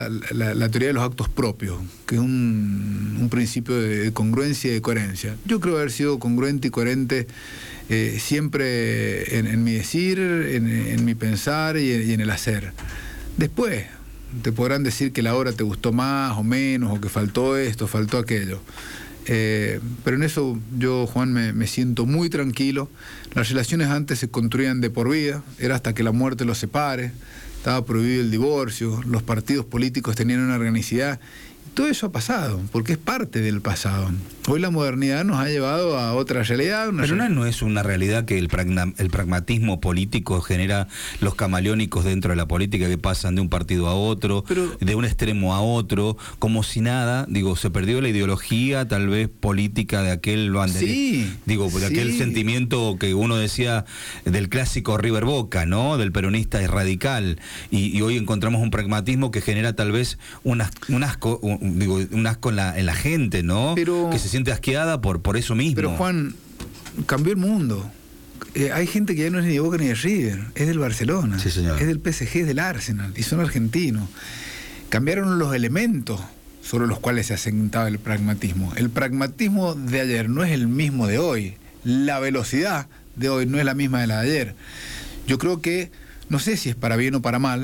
la teoría de los actos propios, que es un principio de congruencia y de coherencia. Yo creo haber sido congruente y coherente siempre en mi decir, en mi pensar y en el hacer. Después te podrán decir que la obra te gustó más o menos, o que faltó esto, faltó aquello. Pero en eso yo, Juan, me siento muy tranquilo. Las relaciones antes se construían de por vida, era hasta que la muerte los separe. Estaba prohibido el divorcio, los partidos políticos tenían una organicidad. Todo eso ha pasado, porque es parte del pasado. Hoy la modernidad nos ha llevado a otra realidad. Pero no es una realidad que el pragmatismo político genera los camaleónicos dentro de la política, que pasan de un partido a otro, de un extremo a otro, como si nada. Digo, se perdió la ideología tal vez política de aquel banderín. Sí, de aquel sentimiento que uno decía del clásico River Boca, ¿no? Del peronista es radical. Y hoy encontramos un pragmatismo que genera tal vez un asco en la gente, ¿no? Que se siente asqueada por eso mismo. Pero Juan, cambió el mundo. Hay gente que ya no es ni de Boca ni de River, es del Barcelona, sí, señor. Es del PSG, es del Arsenal, y son argentinos. Cambiaron los elementos sobre los cuales se asentaba el pragmatismo. El pragmatismo de ayer no es el mismo de hoy. La velocidad de hoy no es la misma de la de ayer. Yo creo que, no sé si es para bien o para mal,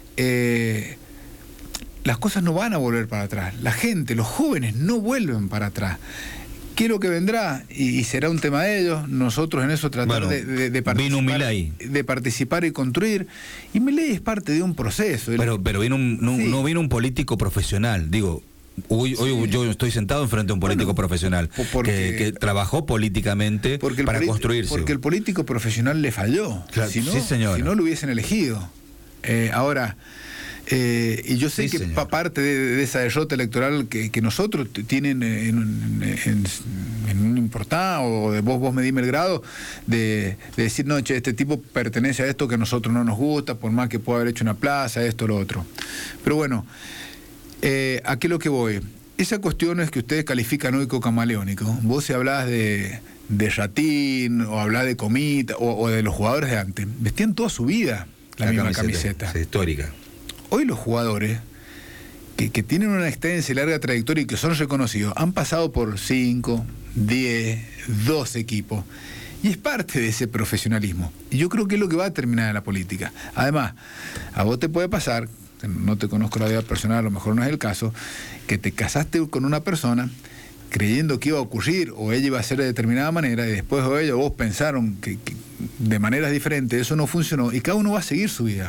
las cosas no van a volver para atrás. La gente, los jóvenes no vuelven para atrás. ¿Qué es lo que vendrá? Y será un tema de ellos. Nosotros en eso tratar de participar y construir. Y Milei es parte de un proceso. Pero no vino un político profesional. Digo, hoy yo estoy sentado enfrente de un político profesional que trabajó políticamente para construirse. Porque el político profesional le falló. Claro, si no, sí, señor. Si no lo hubiesen elegido. Ahora... y yo sé que parte de esa derrota electoral que nosotros tienen en un importado, o de vos medime el grado de decir, no, che, este tipo pertenece a esto que a nosotros no nos gusta, por más que pueda haber hecho una plaza, esto, lo otro. Pero bueno, ¿a qué es lo que voy? Esa cuestión es que ustedes califican hoy como camaleónico. Vos si hablás de Ratín, o hablás de Comita, o de los jugadores de antes, vestían toda su vida la misma camiseta. Sí, histórica. Hoy los jugadores que tienen una extensa y larga trayectoria y que son reconocidos, han pasado por 5, 10, 12 equipos. Y es parte de ese profesionalismo. Y yo creo que es lo que va a terminar en la política. Además, a vos te puede pasar, no te conozco la vida personal, a lo mejor no es el caso, que te casaste con una persona creyendo que iba a ocurrir o ella iba a ser de determinada manera, y después o ella vos pensaron que de maneras diferentes eso no funcionó, y cada uno va a seguir su vida.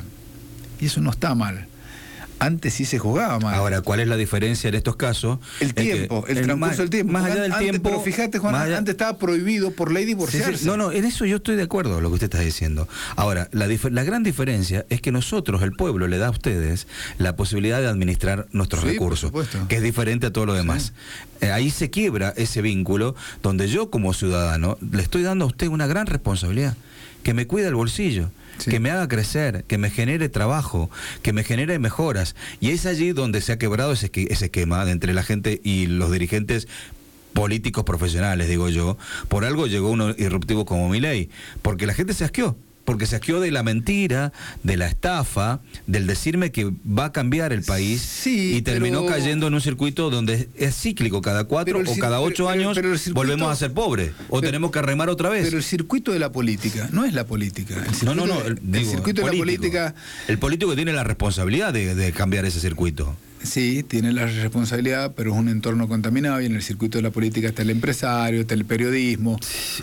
Y eso no está mal. Antes sí se jugaba mal. Ahora, ¿cuál es la diferencia en estos casos? El tiempo, el transcurso del tiempo. Más allá del tiempo... Pero fíjate, Juan, antes estaba prohibido por ley divorciarse. Sí. No, en eso yo estoy de acuerdo con lo que usted está diciendo. Ahora, la gran diferencia es que nosotros, el pueblo, le da a ustedes la posibilidad de administrar nuestros recursos, que es diferente a todo lo demás. Sí. Ahí se quiebra ese vínculo donde yo, como ciudadano, le estoy dando a usted una gran responsabilidad. Que me cuide el bolsillo, que me haga crecer, que me genere trabajo, que me genere mejoras. Y es allí donde se ha quebrado ese esquema entre la gente y los dirigentes políticos profesionales, digo yo. Por algo llegó uno irruptivo como Milei, porque la gente se asqueó. Porque se asqueó de la mentira, de la estafa, del decirme que va a cambiar el país, y terminó cayendo en un circuito donde es cíclico, cada 4 o cada 8 años volvemos a ser pobres, o tenemos que remar otra vez. Pero el circuito de la política no es la política. El circuito de la política... El político tiene la responsabilidad de cambiar ese circuito. Sí, tiene la responsabilidad, pero es un entorno contaminado, y en el circuito de la política está el empresario, está el periodismo.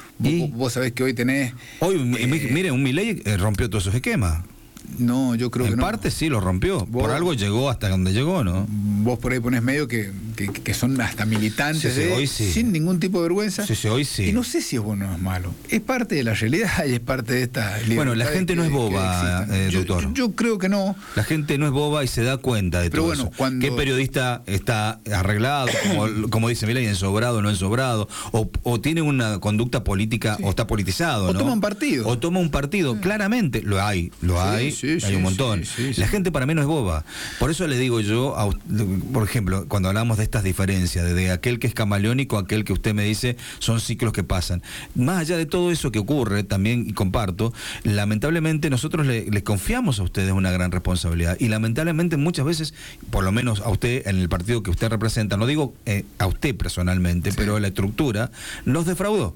Vos sabés que hoy tenés... Hoy, mire, un Milei rompió todos esos esquemas. No, yo creo que no. En parte sí lo rompió. Por algo llegó hasta donde llegó, ¿no? Vos por ahí ponés medio que son hasta militantes hoy sí. Sin ningún tipo de vergüenza. Sí, hoy sí. Y no sé si es bueno o es malo. Es parte de la realidad y es parte de esta libertad. Bueno, la gente no es boba, doctor. Yo creo que no. La gente no es boba y se da cuenta de todo eso. ¿Qué periodista está arreglado, como dice Milei, ensobrado, no ensobrado? O tiene una conducta política, o está politizado, o ¿no? toma un partido. O toma un partido, claramente. Lo hay. Un montón. La gente para mí no es boba. Por eso le digo yo, por ejemplo, cuando hablamos de estas diferencias, de aquel que es camaleónico a aquel que usted me dice son ciclos que pasan. Más allá de todo eso que ocurre, también, y comparto, lamentablemente nosotros le confiamos a ustedes una gran responsabilidad, y lamentablemente muchas veces, por lo menos a usted, en el partido que usted representa, no digo a usted personalmente, sí, pero la estructura nos defraudó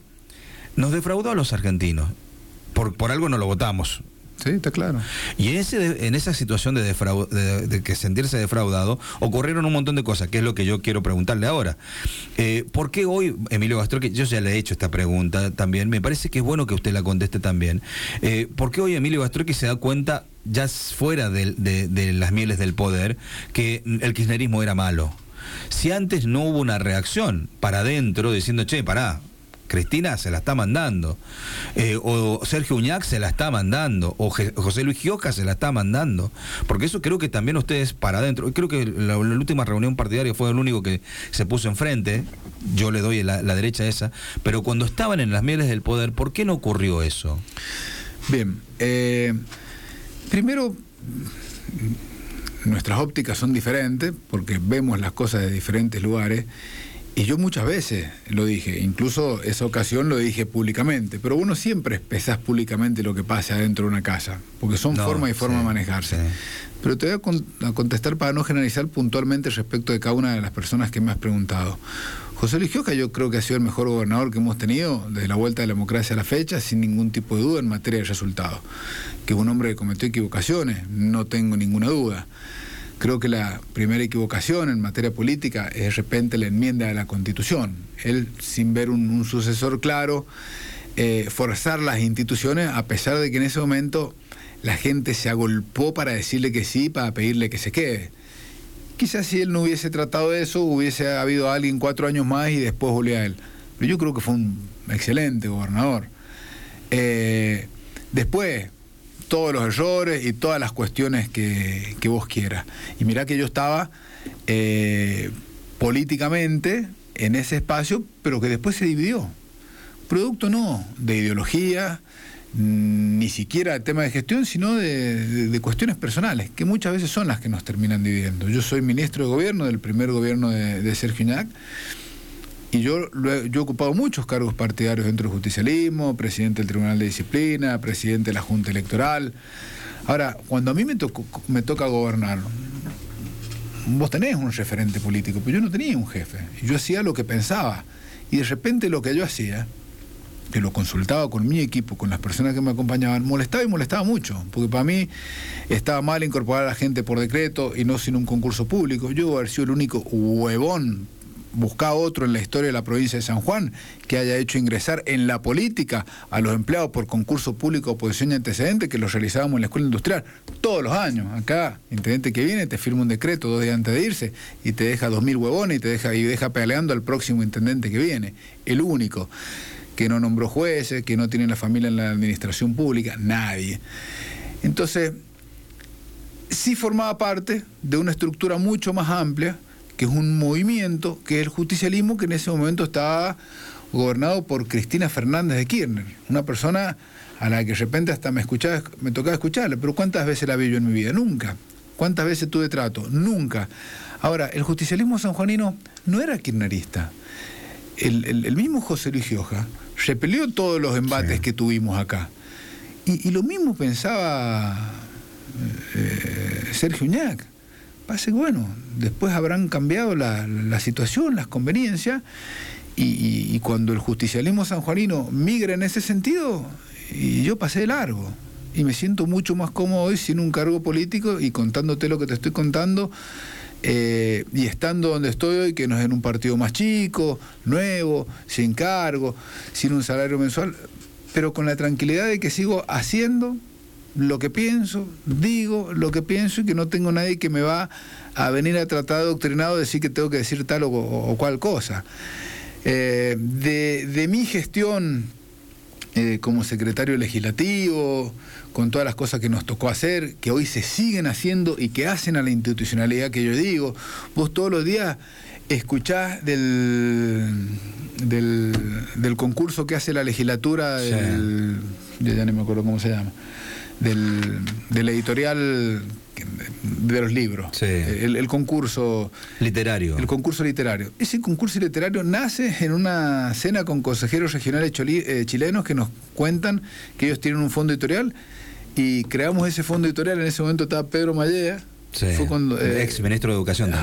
a los argentinos. Por algo no lo votamos. Sí, está claro. Y en esa situación de que sentirse defraudado, ocurrieron un montón de cosas, que es lo que yo quiero preguntarle ahora. ¿Por qué hoy, Emilio Gastroqui, yo ya le he hecho esta pregunta también, me parece que es bueno que usted la conteste también, ¿por qué hoy Emilio Gastroqui se da cuenta, ya fuera de las mieles del poder, que el kirchnerismo era malo? Si antes no hubo una reacción para adentro diciendo, che, pará, Cristina se la está mandando, o Sergio Uñac se la está mandando, o José Luis Gioja se la está mandando, porque eso creo que también ustedes para adentro, creo que la última reunión partidaria fue el único que se puso enfrente, yo le doy la derecha a esa, pero cuando estaban en las mieles del poder, ¿por qué no ocurrió eso? Bien, primero, nuestras ópticas son diferentes, porque vemos las cosas de diferentes lugares. Y yo muchas veces lo dije, incluso esa ocasión lo dije públicamente, pero uno siempre expresas públicamente lo que pasa dentro de una casa, porque son formas y formas de manejarse. Sí. Pero te voy a contestar para no generalizar puntualmente respecto de cada una de las personas que me has preguntado. José Luis Gioja yo creo que ha sido el mejor gobernador que hemos tenido desde la vuelta de la democracia a la fecha, sin ningún tipo de duda en materia de resultados. Que es un hombre que cometió equivocaciones, no tengo ninguna duda. Creo que la primera equivocación en materia política es de repente la enmienda de la Constitución. Él, sin ver un sucesor claro, forzar las instituciones, a pesar de que en ese momento la gente se agolpó para decirle que sí, para pedirle que se quede. Quizás si él no hubiese tratado eso, hubiese habido alguien 4 años más y después volvió a él. Pero yo creo que fue un excelente gobernador. Después, todos los errores y todas las cuestiones que vos quieras. Y mirá que yo estaba políticamente en ese espacio, pero que después se dividió. Producto no de ideología, ni siquiera de tema de gestión, sino de cuestiones personales, que muchas veces son las que nos terminan dividiendo. Yo soy ministro de gobierno del primer gobierno de Sergio Uñac, y yo he ocupado muchos cargos partidarios dentro del justicialismo, presidente del Tribunal de Disciplina, presidente de la Junta Electoral. Ahora, cuando a mí me toca gobernar, vos tenés un referente político, pero yo no tenía un jefe. Yo hacía lo que pensaba, y de repente lo que yo hacía, que lo consultaba con mi equipo, con las personas que me acompañaban, molestaba mucho, porque para mí estaba mal incorporar a la gente por decreto y no sin un concurso público. Yo debo haber sido el único huevón, buscar otro en la historia de la provincia de San Juan que haya hecho ingresar en la política a los empleados por concurso público, oposición y antecedente, que los realizábamos en la escuela industrial todos los años. Acá, intendente que viene, te firma un decreto 2 días antes de irse y te deja 2.000 huevones y deja peleando al próximo intendente que viene. El único que no nombró jueces, que no tiene la familia en la administración pública, nadie. Entonces, sí formaba parte de una estructura mucho más amplia, que es un movimiento, que es el justicialismo, que en ese momento estaba gobernado por Cristina Fernández de Kirchner, una persona a la que de repente hasta me tocaba escucharle, pero ¿cuántas veces la vi yo en mi vida? Nunca. ¿Cuántas veces tuve trato? Nunca. Ahora, el justicialismo sanjuanino no era kirchnerista. El mismo José Luis Gioja repelió todos los embates que tuvimos acá. Y lo mismo pensaba Sergio Uñac. Pase que bueno, después habrán cambiado la situación, las conveniencias, y cuando el justicialismo sanjuanino migra en ese sentido, y yo pasé de largo. Y me siento mucho más cómodo hoy sin un cargo político y contándote lo que te estoy contando, y estando donde estoy hoy, que no es en un partido más chico, nuevo, sin cargo, sin un salario mensual, pero con la tranquilidad de que sigo haciendo lo que pienso, digo lo que pienso, y que no tengo nadie que me va a venir a tratar de adoctrinado, decir que tengo que decir tal o cual cosa. De mi gestión como secretario legislativo, con todas las cosas que nos tocó hacer, que hoy se siguen haciendo y que hacen a la institucionalidad que yo digo, vos todos los días escuchás del concurso que hace la legislatura, ya no me acuerdo cómo se llama, del editorial de los libros, sí. el concurso literario. El concurso literario. Ese concurso literario nace en una cena con consejeros regionales chilenos que nos cuentan que ellos tienen un fondo editorial y creamos ese fondo editorial. En ese momento estaba Pedro Mallea. Sí. Fue cuando, ex ministro de Educación también.